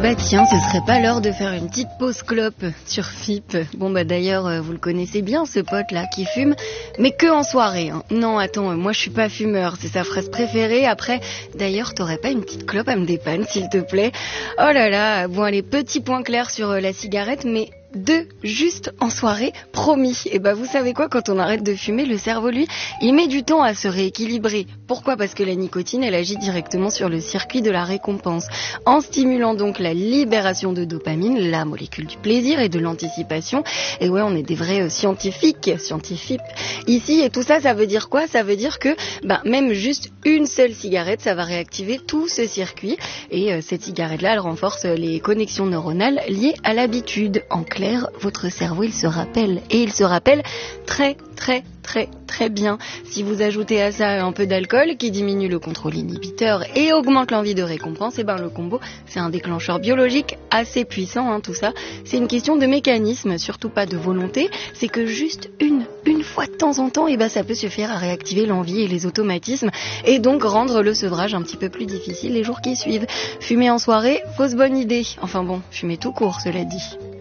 Bah tiens, ce serait pas l'heure de faire une petite pause clope sur FIP. Bon bah d'ailleurs, vous le connaissez bien ce pote là qui fume, mais que en soirée. Hein. Non attends, moi je suis pas fumeur, c'est sa phrase préférée. Après, d'ailleurs, t'aurais pas une petite clope à me dépanner s'il te plaît? Oh là là, bon allez, petit point clair sur la cigarette, mais 2, juste en soirée, promis. Et bah vous savez quoi, quand on arrête de fumer, le cerveau lui, il met du temps à se rééquilibrer. Pourquoi? Parce que la nicotine, elle agit directement sur le circuit de la récompense, en stimulant donc la libération de dopamine, la molécule du plaisir et de l'anticipation. Et ouais, on est des vrais scientifiques ici. Et tout ça, ça veut dire quoi? Ça veut dire que même juste une seule cigarette, ça va réactiver tout ce circuit. Et cette cigarette-là, elle renforce les connexions neuronales liées à l'habitude. En clair, votre cerveau, il se rappelle. Et il se rappelle très bien. Si vous ajoutez à ça un peu d'alcool qui diminue le contrôle inhibiteur et augmente l'envie de récompense, et le combo, c'est un déclencheur biologique assez puissant, hein, tout ça. C'est une question de mécanisme, surtout pas de volonté. C'est que juste une fois de temps en temps, ça peut suffire à réactiver l'envie et les automatismes et donc rendre le sevrage un petit peu plus difficile les jours qui suivent. Fumer en soirée, fausse bonne idée. Enfin bon, fumer tout court, cela dit.